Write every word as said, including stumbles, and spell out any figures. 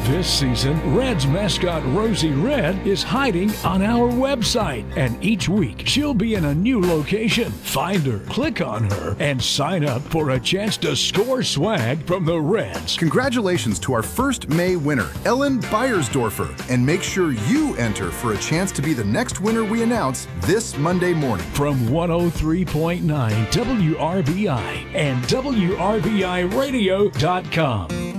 This season, Reds mascot Rosie Red is hiding on our website, and each week she'll be in a new location. Find her, click on her, and sign up for a chance to score swag from the Reds. Congratulations to our first May winner, Ellen Beiersdorfer, and make sure you enter for a chance to be the next winner we announce this Monday morning. From one oh three point nine W R B I and W R B I radio dot com.